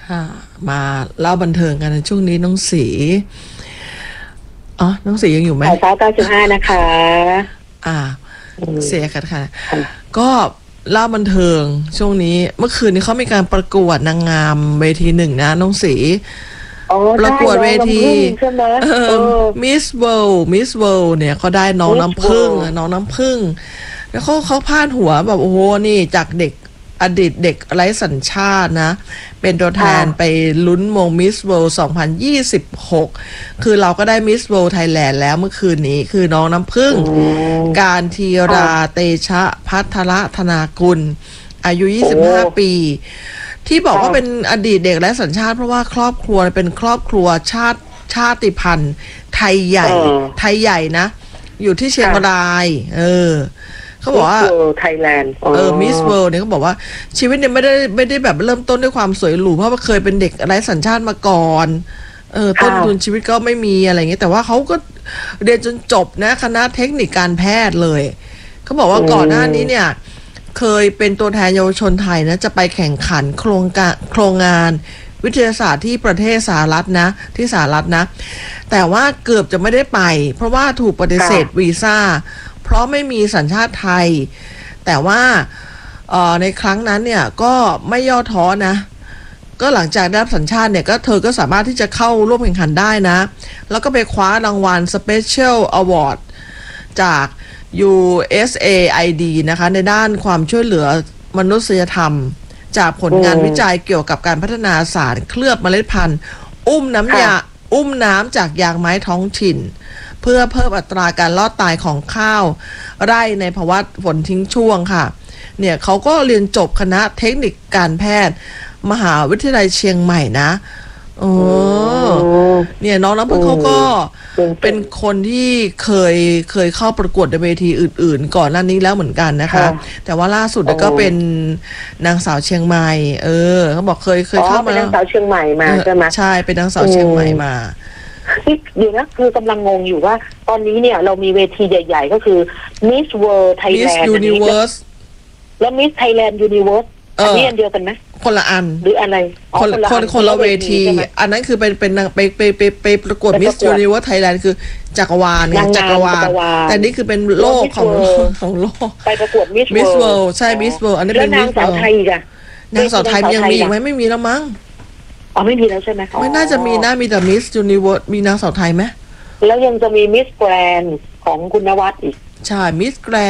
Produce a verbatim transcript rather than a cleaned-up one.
ค่ะมาเล่าบันเทิงกันในช่วงนี้น้องสีอ๋อน้องสียังอยู่ไหมสายฟ้าเก้าสิบห้านะคะอ่าเสียกันค่ะ ก็เล่าบันเทิงช่วงนี้เมื่อคืนนี้เขามีการประกวดนางงามเวทีหนึ่งนะน้องสีประกวดเวทีมิสเวิลด์มิสเวิลด์เนี่ยเขาได้น้องน้ำผึ้งน้องน้ำผึ้งแล้วเขาเขาพาดหัวแบบโอ้โหนี่จากเด็กอดีตเด็กไร้สัญชาตินะเป็นตัวแทนไปลุ้นมงมิสเวิลด์สองพันยี่สิบหกคือเราก็ได้มิสเวิลด์ไทยแลนด์แล้วเมื่อคืนนี้คือน้องน้ำผึ้งการทีราเตชะพัทรธนากุลอายุยี่สิบห้าปีที่บอกว่าเป็นอดีตเด็กและสัญชาติเพราะว่าครอบครัวเป็นครอบครัวชาติชาติพันธุ์ไทยใหญ่ไทยใหญ่นะอยู่ที่เชียงรายเออเขาบอกว่าไทยแลนด์เออมิสเวิลด์เนี่ยเขาบอกว่าชีวิตเนี่ยไม่ได้ไม่ได้แบบเริ่มต้นด้วยความสวยหรูเพราะว่าเคยเป็นเด็กไร้สัญชาติมาก่อนเออต้นทุนชีวิตก็ไม่มีอะไรเงี้ยแต่ว่าเขาก็เรียนจนจบนะคณะเทคนิคการแพทย์เลยเขาบอกว่าก่อนหน้านี้เนี่ยเคยเป็นตัวแทนเยาวชนไทยนะจะไปแข่งขันโครงการโครงงานวิทยาศาสตร์ที่ประเทศสหรัฐนะที่สหรัฐนะแต่ว่าเกือบจะไม่ได้ไปเพราะว่าถูกปฏิเสธวีซ่าเพราะไม่มีสัญชาติไทยแต่ว่าในครั้งนั้นเนี่ยก็ไม่ย่อท้อนะก็หลังจากได้รับสัญชาติเนี่ยก็เธอก็สามารถที่จะเข้าร่วมแข่งขันได้นะแล้วก็ไปคว้ารางวัล Special Award จาก ยู เอส เอ ไอ ดี นะคะในด้านความช่วยเหลือมนุษยธรรมจากผลงานวิจัยเกี่ยวกับการพัฒนาสารเคลือบเมล็ดพันธุ์อุ้มน้ำยาอุ้มน้ำจากยางไม้ท้องถิ่นเพื่อเพิ่มอัตราการรอดตายของข้าวไร่ในภาวะฝนทิ้งช่วงค่ะเนี่ยเขาก็เรียนจบคณะเทคนิคการแพทย์มหาวิทยาลัยเชียงใหม่นะโอ้เนี่ยน้องน้ำพึ่งเขาก็เป็นคนที่เคยเคยเข้าประกวดในเวทีอื่นๆก่อนหน้านี้แล้วเหมือนกันนะคะแต่ว่าล่าสุดก็เป็นนางสาวเชียงใหม่เออเขาบอกเคยเคยเข้ามาเป็นนางสาวเชียงใหม่มาใช่ไหมใช่เป็นนางสาวเชียงใหม่มาเดี๋ยวนะคือกำลังงงอยู่ว่าตอนนี้เนี่ยเรามีเวทีใหญ่ๆก็คือ Miss World Thailand Miss Universe แล้ว Miss Thailand Universe อันนี้อันเดียวกันไหมคนละอันหรืออะไรคนคนคนละเวทีอันนั้นคือเป็นเป็นไปไปไปไปประกวด Miss Universe Thailand คือจักรวาลไงจักรวาลแต่นี่คือเป็นโลกของของโลกไปประกวด Miss World ใช่ Miss World อันนี้เป็น Miss World แล้วนางสาวไทยอ่ะนางสาวไทยยังมีอีกไหมไม่มีแล้วมั้งอ๋อไม่มีแล้วใช่ไหมไม่น่าจะมีนะมีแต่ Miss Universe มีนางสาวไทยไหมแล้วยังจะมี Miss Grand ของคุณนวัดอีกใช่ Miss Grand